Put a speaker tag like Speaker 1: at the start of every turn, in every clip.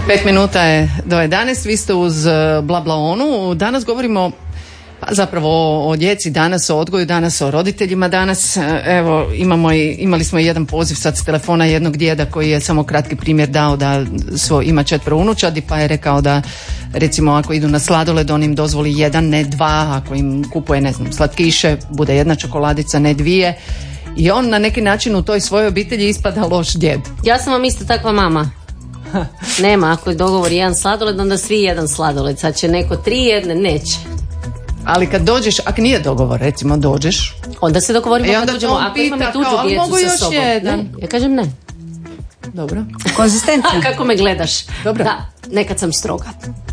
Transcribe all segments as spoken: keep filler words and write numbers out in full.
Speaker 1: Pet minuta je do jedanaest, vi ste uz Blablaonu. Danas govorimo pa zapravo o, o djeci danas, o odgoju danas, o roditeljima danas. Evo, imamo i, imali smo i jedan poziv sad s telefona jednog djeda koji je samo kratki primjer dao da svo, ima četvero unučadi, pa je rekao da recimo ako idu na sladoled on im dozvoli jedan, ne dva, ako im kupuje ne znam slatkiše, bude jedna čokoladica, ne dvije. I on na neki način u toj svojoj obitelji ispada loš djed.
Speaker 2: Ja sam vam isto takva mama. Nema, ako je dogovor jedan sladoled, onda svi jedan sladoled. Sad će neko tri jedne, neće.
Speaker 1: Ali kad dođeš, ako nije dogovor, recimo dođeš,
Speaker 2: onda se dogovorimo,
Speaker 1: e, onda
Speaker 2: kad dođemo, ako imam i tuđu
Speaker 1: kao,
Speaker 2: djecu
Speaker 1: mogu
Speaker 2: sa
Speaker 1: još
Speaker 2: sobom.
Speaker 1: Jedan.
Speaker 2: Ne, ja kažem ne.
Speaker 1: Dobro.
Speaker 3: Konzistentno.
Speaker 2: Kako me gledaš?
Speaker 1: Dobro.
Speaker 2: Da, nekad sam stroga.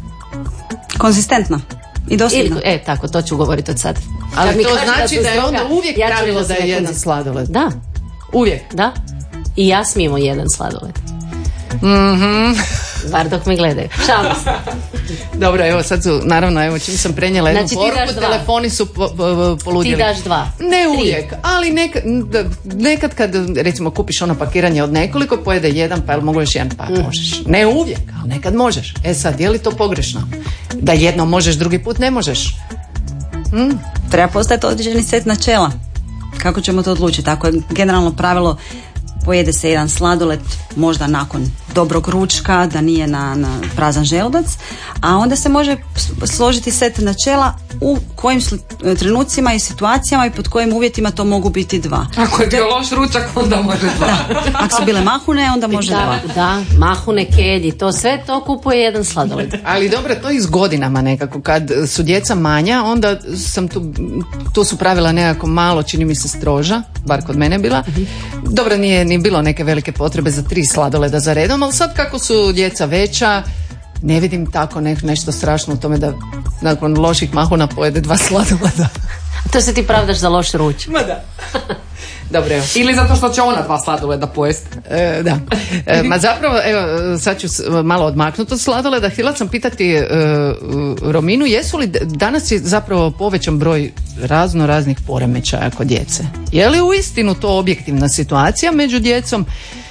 Speaker 3: Konzistentno. I dosljedno.
Speaker 2: Ili, e, tako, to ću govoriti od sad.
Speaker 1: Ali
Speaker 2: mi
Speaker 1: to
Speaker 2: kaže
Speaker 1: znači da, da je onda uvijek
Speaker 2: ja
Speaker 1: pravilo
Speaker 2: da,
Speaker 1: da je jedan sladoled.
Speaker 2: Da.
Speaker 1: Uvijek.
Speaker 2: Da. I ja smijemo jedan sladoled.
Speaker 1: Mhm.
Speaker 2: Bar dok me gledaju. Šalim se.
Speaker 1: Dobro, evo sad su, naravno, evo čim sam prenijela jednu
Speaker 2: znači,
Speaker 1: poruku, telefoni su po, po, poludjeli.
Speaker 2: Ti daš dva.
Speaker 1: Ne
Speaker 2: Tri.
Speaker 1: uvijek, ali nekad, nekad kad recimo kupiš ono pakiranje od nekoliko, pojede jedan, pa jel mogu još jedan, pa mm. možeš. Ne uvijek, ali nekad možeš. E sad, je li to pogrešno? Da jednom možeš, drugi put ne možeš.
Speaker 3: Mm. Treba postaviti određeni set načela. Kako ćemo to odlučiti? Ako je generalno pravilo pojede se jedan sladoled možda nakon dobrog ručka, da nije na, na prazan želudac, a onda se može složiti set načela u kojim sl- trenucima i situacijama i pod kojim uvjetima to mogu biti dva.
Speaker 4: Ako je bio loš ručak, onda može dva.
Speaker 3: Da. Ako su bile mahune, onda može
Speaker 2: da,
Speaker 3: dva.
Speaker 2: Da, mahune, kedi, to sve to kupuje jedan sladoled.
Speaker 1: Ali dobro, to i s godinama nekako. Kad su djeca manja, onda sam tu, tu su pravila nekako malo, čini mi se stroža, bar kod mene bila. Dobro, nije ni bilo neke velike potrebe za tri sladoleda za redom, ali sad kako su djeca veća, ne vidim tako ne, nešto strašno u tome da nakon loših mahuna pojede dva sladoleda.
Speaker 2: To se ti pravdaš za loš ruč.
Speaker 1: Ma da. Dobro, evo.
Speaker 4: Ili zato što će ona dva sladoleda pojesti.
Speaker 1: E, da. E, ma zapravo, evo, sad ću malo odmaknuti od sladoleda. Htjela sam pitati e, Rominu, jesu li danas je zapravo povećan broj razno raznih poremećaja kod djece? Je li uistinu to objektivna situacija među djecom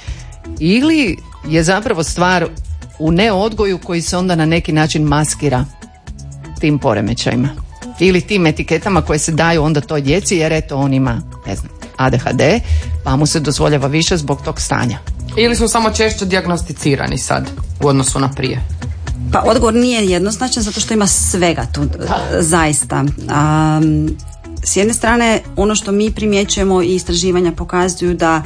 Speaker 1: ili je zapravo stvar u neodgoju koji se onda na neki način maskira tim poremećajima ili tim etiketama koje se daju onda toj djeci jer eto on ima, ne znam, A D H D pa mu se dozvoljava više zbog tog stanja.
Speaker 4: Ili su samo češće dijagnosticirani sad u odnosu na prije?
Speaker 3: Pa odgovor nije jednoznačan zato što ima svega tu, zaista. Um, s jedne strane ono što mi primjećujemo i istraživanja pokazuju da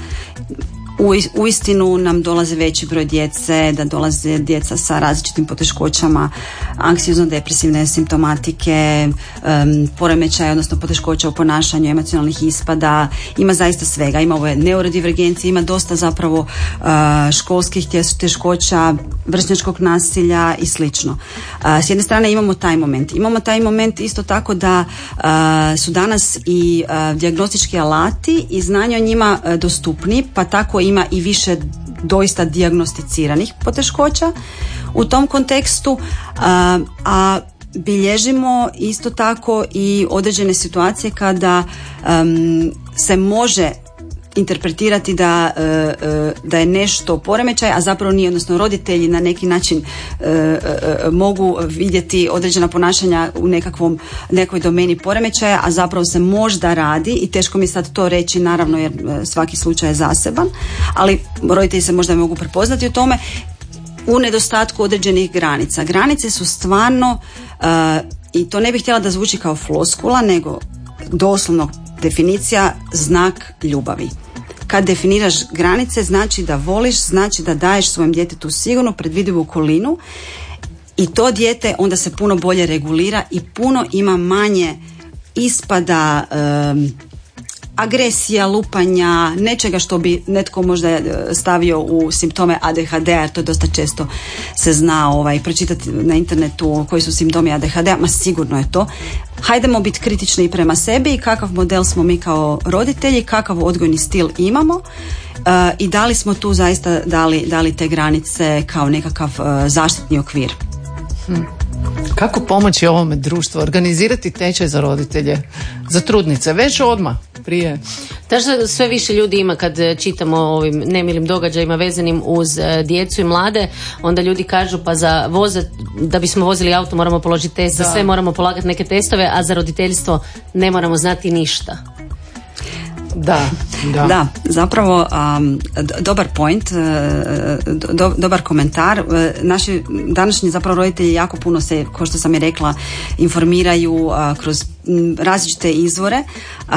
Speaker 3: U istinu nam dolaze veći broj djece, da dolaze djeca sa različitim poteškoćama, anksiozno-depresivne simptomatike, um, poremećaje, odnosno poteškoća u ponašanju, emocionalnih ispada, ima zaista svega, ima ove neurodivergencije, ima dosta zapravo uh, školskih teškoća, vršnjačkog nasilja i slično. Uh, s jedne strane imamo taj moment. Imamo taj moment isto tako da uh, su danas i uh, dijagnostički alati i znanja o njima uh, dostupni, pa tako ima i više doista dijagnosticiranih poteškoća u tom kontekstu, a, a bilježimo isto tako i određene situacije kada um, se može interpretirati da, uh, da je nešto poremećaj, a zapravo nije, odnosno roditelji na neki način uh, uh, mogu vidjeti određena ponašanja u nekakvom, nekoj domeni poremećaja, a zapravo se možda radi, i teško mi sad to reći naravno jer svaki slučaj je zaseban, ali roditelji se možda mogu prepoznati u tome, u nedostatku određenih granica. Granice su stvarno, uh, i to ne bih htjela da zvuči kao floskula, nego doslovno definicija znak ljubavi. Kad definiraš granice, znači da voliš, znači da daješ svojem djetetu sigurnu, predvidivu okolinu i to dijete onda se puno bolje regulira i puno ima manje ispada um, agresija, lupanja, nečega što bi netko možda stavio u simptome A D H D-a, jer to dosta često se zna ovaj, pročitati na internetu koji su simptomi A D H D-a, ma sigurno je to. Hajdemo biti kritični i prema sebi i kakav model smo mi kao roditelji, kakav odgojni stil imamo uh, i da li smo tu zaista dali, dali te granice kao nekakav uh, zaštitni okvir.
Speaker 1: Hmm. Kako pomoći ovome društvu? Organizirati tečaj za roditelje, za trudnice, već odmah. prije.
Speaker 2: Znaš da sve više ljudi ima kad čitamo o ovim nemilim događajima vezanim uz djecu i mlade, onda ljudi kažu pa za voze, da bismo vozili auto moramo položiti test, za sve moramo polagati neke testove, a za roditeljstvo ne moramo znati ništa.
Speaker 1: Da, da.
Speaker 3: Da, zapravo um, dobar point, uh, do, dobar komentar. Uh, naši današnji zapravo roditelji jako puno se, kao što sam i rekla, informiraju uh, kroz različite izvore uh,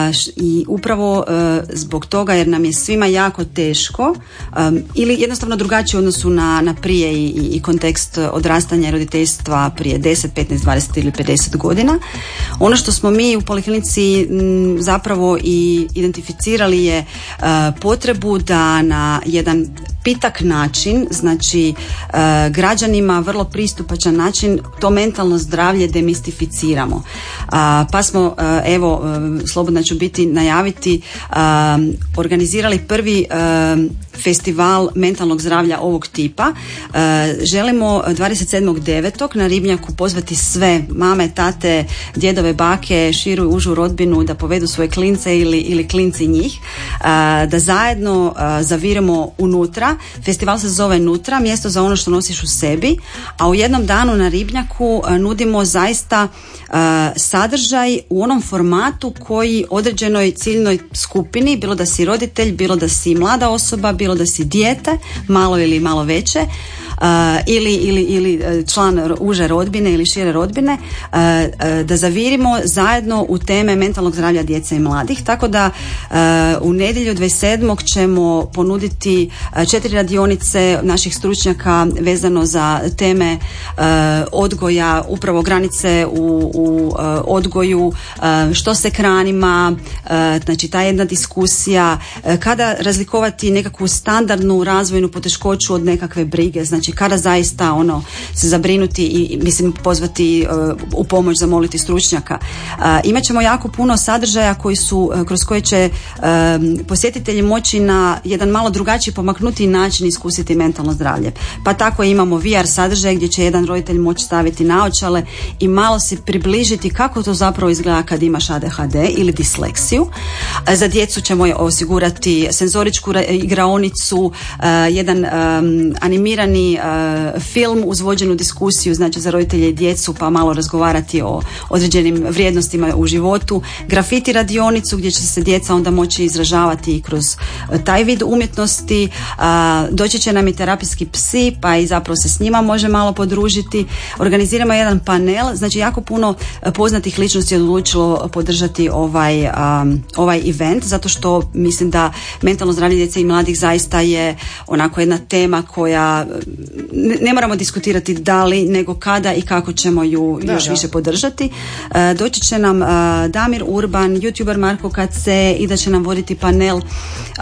Speaker 3: i upravo uh, zbog toga jer nam je svima jako teško um, ili jednostavno drugačije u odnosu na, na prije i, i kontekst odrastanja i roditeljstva prije deset, petnaest, dvadeset ili pedeset godina. Ono što smo mi u Poliklinici m, zapravo i identificirali je uh, potrebu da na jedan pitak način, znači uh, građanima vrlo pristupačan način to mentalno zdravlje demistificiramo. Uh, pa smo, uh, evo, uh, slobodna ću biti najaviti, uh, organizirali prvi uh, festival mentalnog zdravlja ovog tipa. Uh, želimo dvadeset sedmog devetog na Ribnjaku pozvati sve mame, tate, djedove, bake, širu i užu rodbinu da povedu svoje klince ili, ili klinci njih, uh, da zajedno uh, zaviremo unutra. Festival se zove Nutra, mjesto za ono što nosiš u sebi, a u jednom danu na Ribnjaku uh, nudimo zaista uh, sadržaj u onom formatu koji određenoj ciljnoj skupini, bilo da si roditelj, bilo da si mlada osoba, bilo da si dijete, malo ili malo veće, Uh, ili, ili, ili član uže rodbine ili šire rodbine, uh, uh, da zavirimo zajedno u teme mentalnog zdravlja djece i mladih. Tako da uh, u nedjelju dvadeset sedmog ćemo ponuditi uh, četiri radionice naših stručnjaka vezano za teme uh, odgoja, upravo granice u, u uh, odgoju, uh, što se hranima, uh, znači ta jedna diskusija, uh, kada razlikovati nekakvu standardnu razvojnu poteškoću od nekakve brige, znači kada zaista ono se zabrinuti i mislim pozvati uh, u pomoć, zamoliti stručnjaka. Uh, imat ćemo jako puno sadržaja koji su, uh, kroz koje će um, posjetitelji moći na jedan malo drugačiji, pomaknuti način iskusiti mentalno zdravlje. Pa tako imamo V R sadržaj gdje će jedan roditelj moći staviti naočale i malo se približiti kako to zapravo izgleda kad imaš A D H D ili disleksiju. Uh, za djecu ćemo osigurati senzoričku igraonicu, uh, jedan um, animirani uh, film uz vođenu diskusiju, znači za roditelje i djecu, pa malo razgovarati o određenim vrijednostima u životu, grafiti radionicu gdje će se djeca onda moći izražavati i kroz uh, taj vid umjetnosti, uh, doći će nam i terapijski psi, pa i zapravo se s njima može malo podružiti. Organiziramo jedan panel, znači jako puno poznatih ličnosti je odlučilo podržati ovaj, um, ovaj event, zato što mislim da mentalno zdravlje djece i mladih zaista je onako jedna tema koja ne, ne moramo diskutirati da li, nego kada i kako ćemo ju da, još da. više podržati. Uh, doći će nam uh, Damir Urban, youtuber Marko Kace i da će nam voditi panel uh,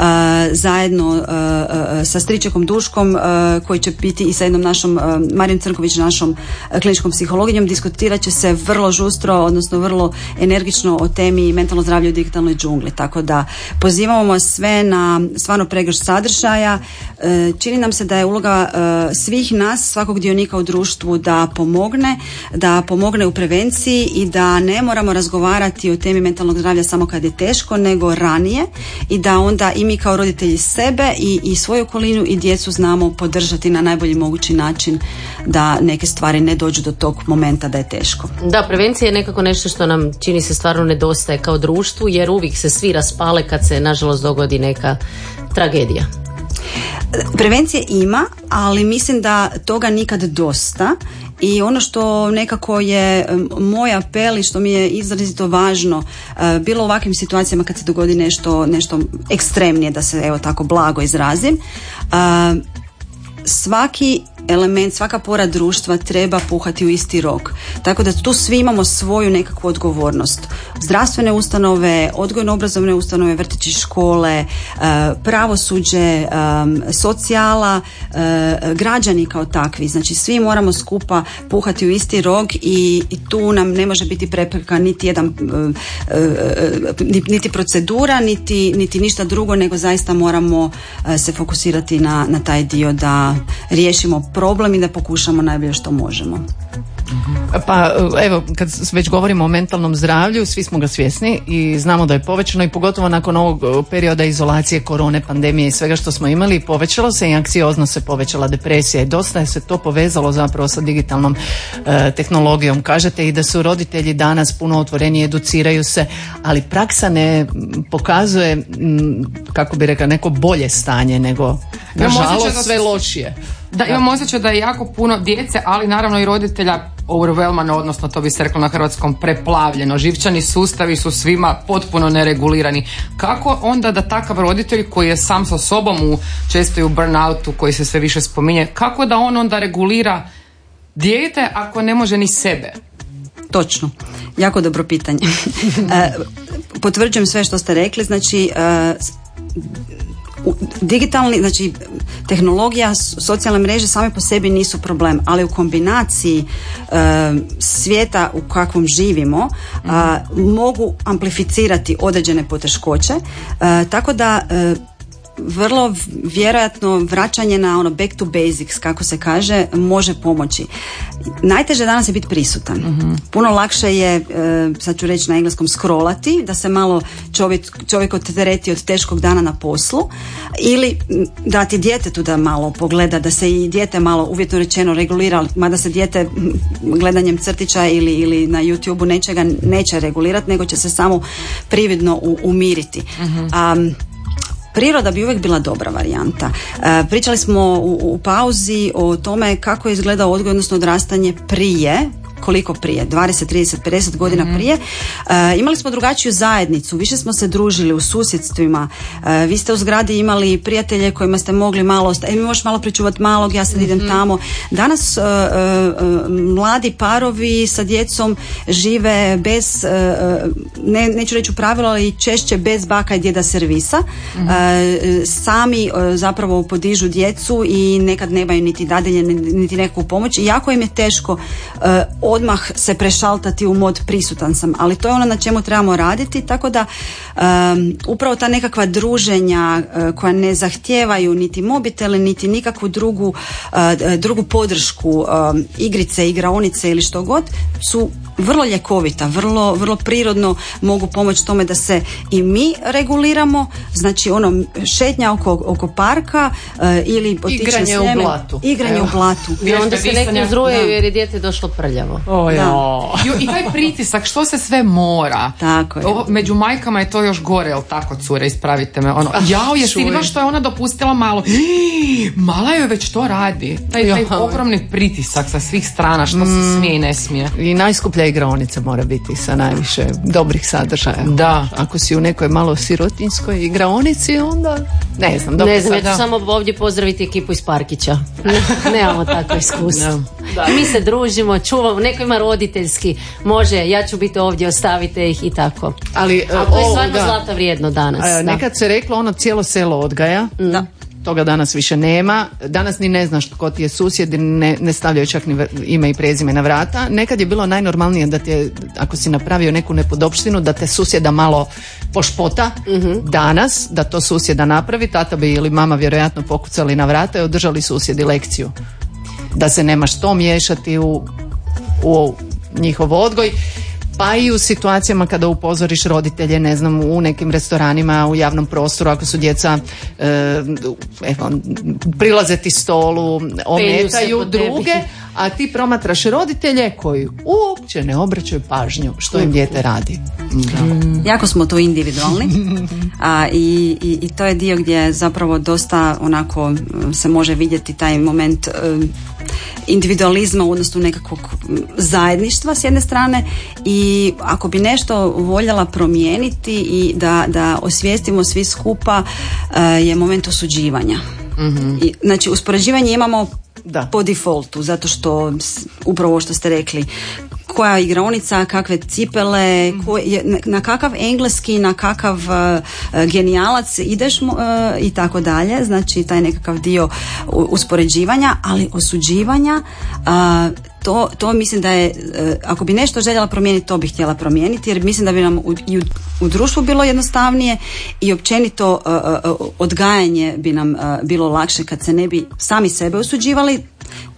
Speaker 3: zajedno uh, uh, sa Stričekom Duškom uh, koji će biti i sa jednom našom uh, Marijom Crnković, našom uh, kliničkom psihologijom. Diskutirat će se vrlo žustro, odnosno vrlo energično o temi mentalno zdravlje u digitalnoj džungli. Tako da pozivamo sve na stvarno pregršt sadržaja. Uh, čini nam se da je uloga uh, svih nas, svakog dionika u društvu da pomogne, da pomogne u prevenciji i da ne moramo razgovarati o temi mentalnog zdravlja samo kad je teško, nego ranije i da onda i mi kao roditelji sebe i, i svoju okolinu i djecu znamo podržati na najbolji mogući način da neke stvari ne dođu do tog momenta da je teško.
Speaker 2: Da, prevencija je nekako nešto što nam čini se stvarno nedostaje kao društvu, jer uvijek se svi raspale kad se nažalost dogodi neka tragedija.
Speaker 3: Prevencije ima, ali mislim da toga nikad dosta. I ono što nekako je moj apel i što mi je izrazito važno, bilo u ovakvim situacijama kad se dogodi nešto, nešto ekstremnije, da se evo tako blago izrazim, svaki element, svaka pora društva treba puhati u isti rok. Tako da tu svi imamo svoju nekakvu odgovornost. Zdravstvene ustanove, odgojno-obrazovne ustanove, vrtići, škole, pravosuđe, socijala, građani kao takvi. Znači svi moramo skupa puhati u isti rog i, i tu nam ne može biti prepreka niti jedan niti procedura, niti, niti ništa drugo, nego zaista moramo se fokusirati na, na taj dio da riješimo problem i da pokušamo najbolje što možemo.
Speaker 1: Pa evo, kad već govorimo o mentalnom zdravlju, svi smo ga svjesni i znamo da je povećano i pogotovo nakon ovog perioda izolacije, korone, pandemije i svega što smo imali, povećalo se i anksiozno se povećala, depresija i dosta je se to povezalo zapravo sa digitalnom e, tehnologijom. Kažete i da su roditelji danas puno otvoreniji, educiraju se, ali praksa ne pokazuje, m, kako bi rekla, neko bolje stanje, nego nažalost sve lošije.
Speaker 4: Da, imam osjećaj da je jako puno djece, ali naravno i roditelja overwhelmano, odnosno to bi se reklo na hrvatskom preplavljeno. Živčani sustavi su svima potpuno neregulirani. Kako onda da takav roditelj koji je sam sa sobom u, često i u burnoutu koji se sve više spominje, kako da on onda regulira dijete ako ne može ni sebe?
Speaker 3: Točno. Jako dobro pitanje. Potvrđujem sve što ste rekli. Znači, digitalni, znači tehnologija, socijalne mreže same po sebi nisu problem, ali u kombinaciji e, svijeta u kakvom živimo e, mogu amplificirati određene poteškoće, e, tako da e, vrlo vjerojatno vraćanje na ono back to basics, kako se kaže, može pomoći. Najteže danas je biti prisutan. Uh-huh. Puno lakše je, e, sad ću reći na engleskom, scrollati, da se malo čovjek, čovjek odtereti od teškog dana na poslu, ili dati djetetu da malo pogleda, da se i dijete malo, uvjetno rečeno, regulira, mada se dijete gledanjem crtića ili, ili na YouTubeu nečega neće regulirati, nego će se samo prividno u, umiriti. Uh-huh. Um, Priroda bi uvijek bila dobra varijanta. E, pričali smo u, u pauzi o tome kako je izgledao odgoj, odnosno odrastanje prije, koliko prije, dvadeset, trideset, pedeset godina mm-hmm. prije. E, imali smo drugačiju zajednicu, više smo se družili u susjedstvima. E, vi ste u zgradi imali prijatelje kojima ste mogli malo, e, mi možeš malo pričuvati malog, ja sad mm-hmm. idem tamo. Danas e, e, mladi parovi sa djecom žive bez, e, ne, neću reći u pravilu, ali češće bez baka i djeda servisa. Mm-hmm. E, sami e, zapravo podižu djecu i nekad nemaju niti dadilje, niti nekakvu pomoć. I jako im je teško e, odmah se prešaltati u mod prisutan sam, ali to je ono na čemu trebamo raditi, tako da um, upravo ta nekakva druženja uh, koja ne zahtijevaju niti mobitele, niti nikakvu drugu, uh, drugu podršku, um, igrice, igraonice ili što god, su vrlo ljekovita, vrlo, vrlo prirodno mogu pomoći tome da se i mi reguliramo, znači ono šetnja oko, oko parka uh, ili
Speaker 1: igranje
Speaker 3: sjeme,
Speaker 1: u blatu.
Speaker 3: Igranje
Speaker 1: Evo.
Speaker 3: u blatu.
Speaker 2: I onda se neki uzrujaju jer je dijete došlo prljavo.
Speaker 1: Oh, ja.
Speaker 4: Jo, i taj pritisak, što se sve mora.
Speaker 3: Tako je.
Speaker 4: O, među majkama je to još gore, jel tako, cure, ispravite me. Ono, jao, jesi vidjela što je ona dopustila malo? Hii, mala joj već to radi. Taj, taj ogromni pritisak sa svih strana, što se smije i ne smije.
Speaker 1: I najskuplja igraonica mora biti sa najviše dobrih sadržaja.
Speaker 4: Da.
Speaker 1: Ako si u nekoj malo sirotinskoj igraonici, onda ne znam. Dobro,
Speaker 2: ne znam,
Speaker 1: sad,
Speaker 2: ja ću samo ovdje pozdraviti ekipu iz Parkića. Nemamo takvo iskustvo. No. Mi se družimo, čuvamo, neko ima roditeljski, može, ja ću biti ovdje, ostavite ih i tako.
Speaker 1: Ali,
Speaker 2: a to je
Speaker 1: o,
Speaker 2: stvarno
Speaker 1: da.
Speaker 2: zlata vrijedno danas.
Speaker 1: A, nekad se reklo ono cijelo selo odgaja.
Speaker 3: Da.
Speaker 1: Toga danas više nema. Danas ni ne znaš tko ti je susjed, ne, ne stavljaju čak ni ime i prezime na vrata. Nekad je bilo najnormalnije da ti, ako si napravio neku nepodopštinu, da te susjeda malo pošpota. Mm-hmm. Danas, da to susjeda napravi, tata bi ili mama vjerojatno pokucali na vrata i održali susjedi lekciju. Da se nema što miješati u, u njihov odgoj. Pa i u situacijama kada upozoriš roditelje, ne znam, u nekim restoranima, u javnom prostoru, ako su djeca e, evo, prilaze ti stolu, ometaju druge, a ti promatraš roditelje koji uopće ne obraćaju pažnju što im dijete radi. Da.
Speaker 3: Jako smo tu individualni a, i, i, i to je dio gdje zapravo dosta onako se može vidjeti taj moment um, individualizma u odnosu nekakvog zajedništva s jedne strane, i ako bi nešto voljela promijeniti i da, da osvijestimo svi skupa uh, je moment osuđivanja. Mm-hmm. I, znači uspoređivanje imamo da. po defaultu, zato što upravo ovo što ste rekli, koja igraonica, kakve cipele, koje, na kakav engleski, na kakav uh, genijalac ideš uh, i tako dalje, znači taj nekakav dio uspoređivanja, ali osuđivanja, uh, to, to mislim da je, uh, ako bi nešto željela promijeniti, to bih htjela promijeniti, jer mislim da bi nam u, i u, u društvu bilo jednostavnije i općenito uh, uh, odgajanje bi nam uh, bilo lakše kad se ne bi sami sebe osuđivali.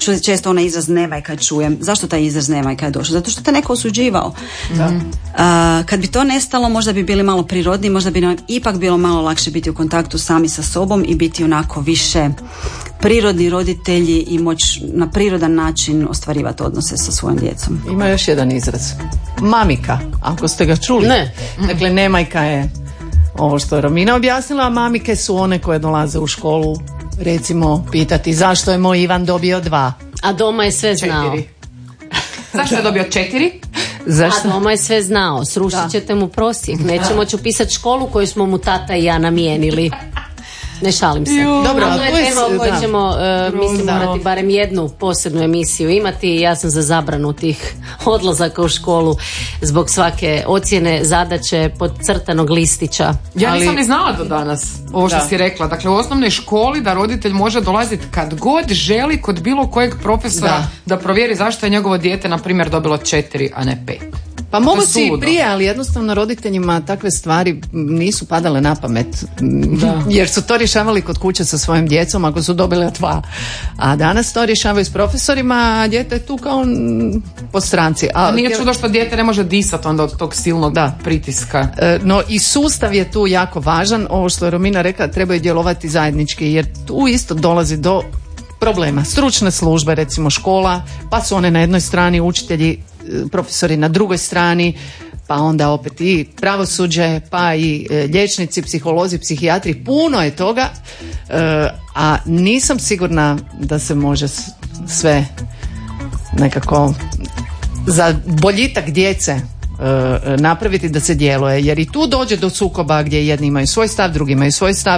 Speaker 3: često onaj izraz nevajka čujem. Zašto taj izraz nevajka je došao? Zato što te neko osuđivao.
Speaker 1: Da.
Speaker 3: Uh, kad bi to nestalo, možda bi bili malo prirodniji, možda bi nam ipak bilo malo lakše biti u kontaktu sami sa sobom i biti onako više prirodni roditelji i moć na prirodan način ostvarivati odnose sa svojom djecom.
Speaker 1: Ima još jedan izraz. Mamika, ako ste ga čuli.
Speaker 2: Ne.
Speaker 1: Dakle, nemajka je ovo što je Romina objasnila, a mamike su one koje dolaze u školu, recimo, pitati zašto je moj Ivan dobio dva.
Speaker 2: A doma je sve znao.
Speaker 1: Četiri.
Speaker 4: Zašto je dobio četiri?
Speaker 1: Zašto?
Speaker 2: A doma je sve znao. Srušit ćete mu prosjek. Neće moći upisati školu koju smo mu tata i ja namijenili. Ne šalim se.
Speaker 1: Dobro,
Speaker 2: to je
Speaker 1: to je
Speaker 2: tema o kojoj
Speaker 1: da.
Speaker 2: ćemo uh, mislim
Speaker 1: Da.
Speaker 2: morati barem jednu posebnu emisiju imati. Ja sam za zabranu tih odlazaka u školu zbog svake ocjene, zadaće, podcrtanog listića.
Speaker 4: Ja
Speaker 1: Ali-
Speaker 4: nisam ni znala do danas ovo što
Speaker 1: Da.
Speaker 4: si rekla. Dakle, u osnovnoj školi da roditelj može dolaziti kad god želi kod bilo kojeg profesora da,
Speaker 1: Da.
Speaker 4: provjeri zašto je njegovo dijete, na primjer, dobilo četiri, a ne pet.
Speaker 1: Pa mogu
Speaker 4: To je
Speaker 1: si i
Speaker 4: suludo.
Speaker 1: prije, ali jednostavno roditeljima takve stvari m, nisu padale na pamet. M,
Speaker 4: Da.
Speaker 1: Jer su to rješavali kod kuće sa svojim djecom ako su dobili dva. A danas to rješavaju s profesorima, a dijete je tu kao m, po stranci. A,
Speaker 4: A nije
Speaker 1: jer-
Speaker 4: čudo što dijete ne može disati onda od tog silnog
Speaker 1: Da.
Speaker 4: pritiska.
Speaker 1: E, No i sustav je tu jako važan. Ovo što je Romina rekla, trebaju djelovati zajednički, jer tu isto dolazi do problema. Stručne službe, recimo škola, pa su one na jednoj strani, učitelji, e, profesori na drugoj strani, pa onda opet i pravosuđe, pa i e, liječnici, psiholozi, psihijatri, puno je toga, e, a nisam sigurna da se može s- sve nekako za boljitak djece e, napraviti da se djeluje, jer i tu dođe do sukoba gdje jedni imaju svoj stav, drugi imaju svoj stav.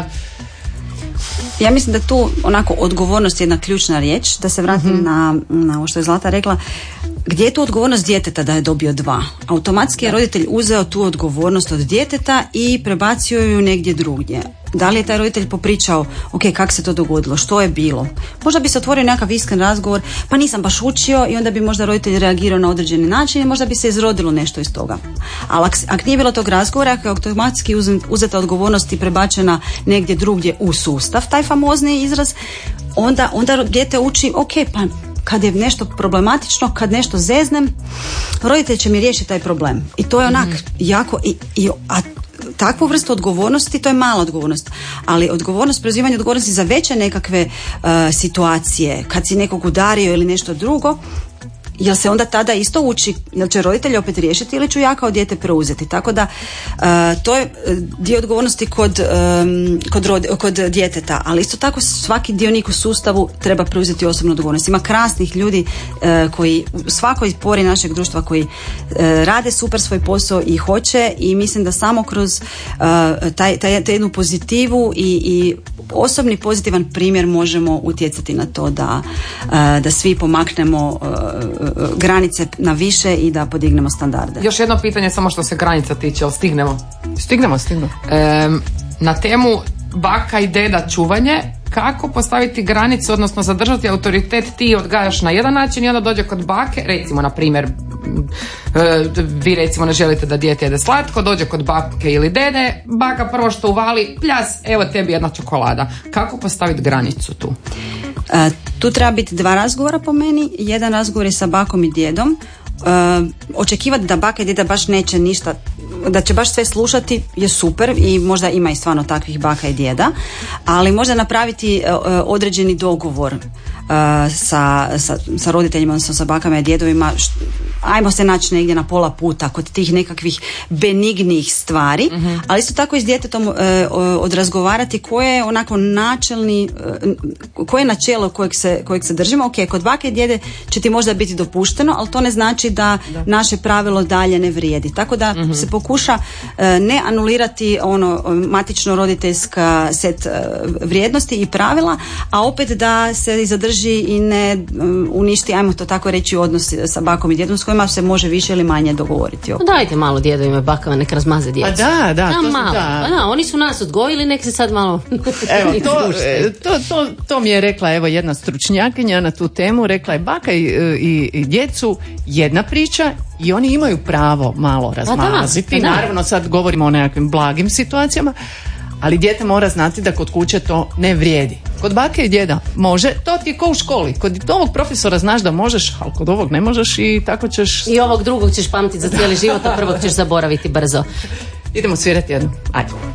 Speaker 3: Ja mislim da tu onako odgovornost je jedna ključna riječ, da se vratim
Speaker 1: Mhm.
Speaker 3: na, na ovo što je Zlata rekla. Gdje je tu odgovornost djeteta da je dobio dva? Automatski je roditelj uzeo tu odgovornost od djeteta i prebacio ju negdje drugdje. Da li je taj roditelj popričao, ok, kako se to dogodilo, što je bilo? Možda bi se otvorio nekakav iskren razgovor, pa nisam baš učio, i onda bi možda roditelj reagirao na određeni način i možda bi se izrodilo nešto iz toga. Ali ak, ak nije bilo tog razgovora, ako je automatski uzem- uzeta odgovornost i prebačena negdje drugdje u sustav, taj famozni izraz, onda, onda dijete uči, ok, pa kad je nešto problematično, kad nešto zeznem, roditelj će mi riješiti taj problem. I to je onak jako, i, i, a takvu vrstu odgovornosti, to je mala odgovornost, ali odgovornost, preuzimanje odgovornosti za veće nekakve uh, situacije, kad si nekog udario ili nešto drugo, jel se onda tada isto uči, jel će roditelj opet riješiti ili ću ja kao dijete preuzeti? Tako da uh, to je uh, dio odgovornosti kod, um, kod, rod, kod djeteta, ali isto tako svaki dionik u sustavu treba preuzeti osobnu odgovornost. Ima krasnih ljudi uh, koji u svakoj pori našeg društva koji uh, rade super svoj posao i hoće, i mislim da samo kroz uh, taj, taj, taj jednu pozitivu i, i osobni pozitivan primjer možemo utjecati na to da, uh, da svi pomaknemo uh, granice na više i da podignemo standarde.
Speaker 4: Još jedno pitanje, samo što se granica tiče, ali stignemo.
Speaker 1: Stignemo, stignemo.
Speaker 4: Em, na temu baka i deda čuvanje, kako postaviti granicu, odnosno zadržati autoritet, ti odgajaš na jedan način i onda dođe kod bake, recimo na primjer e, vi recimo ne želite da dijete jede slatko, dođe kod bake ili dede, baka prvo što uvali, pljas, evo tebi jedna čokolada. Kako postaviti granicu tu?
Speaker 3: E, tu treba biti dva razgovora po meni. Jedan razgovor je sa bakom i djedom. E, očekivati da baka i djeda baš neće ništa, da će baš sve slušati je super, i možda ima i stvarno takvih baka i djeda, ali možda napraviti e, određeni dogovor Uh, sa, sa, sa roditeljima, odnosno sa bakama i djedovima, št, ajmo se naći negdje na pola puta kod tih nekakvih benignih stvari, mm-hmm. ali isto tako i s djetetom uh, odrazgovarati koje je onako načelni, uh, koje je načelo kojeg se, kojeg se držimo. Ok, kod bake i djede će ti možda biti dopušteno, ali to ne znači da, da. naše pravilo dalje ne vrijedi. Tako da mm-hmm. se pokuša uh, ne anulirati ono matično roditeljska set uh, vrijednosti i pravila, a opet da se i zadrži i ne um, uništi, ajmo to tako reći, odnos sa bakom i djedom s kojima se može više ili manje dogovoriti.
Speaker 2: Pa dajte malo djedovima i bakama, nek razmaze djecu.
Speaker 1: Pa da, da,
Speaker 2: da,
Speaker 1: to
Speaker 2: malo.
Speaker 1: da.
Speaker 2: Pa da, oni su nas odgojili, nek se sad malo
Speaker 1: Evo, to, to, to, to mi je rekla evo jedna stručnjakinja na tu temu, rekla je baka i, i, i djecu jedna priča i oni imaju pravo malo razmaziti.
Speaker 2: Pa da, pa da.
Speaker 1: Naravno sad govorimo o nekakvim blagim situacijama, ali dijete mora znati da kod kuće to ne vrijedi. kod bake i djeda može, to ti je ko u školi. Kod ovog profesora znaš da možeš, ali kod ovog ne možeš i tako ćeš...
Speaker 2: I ovog drugog ćeš pamtiti za cijeli život, a prvog ćeš zaboraviti brzo.
Speaker 1: Idemo svirati jednu. Ajde.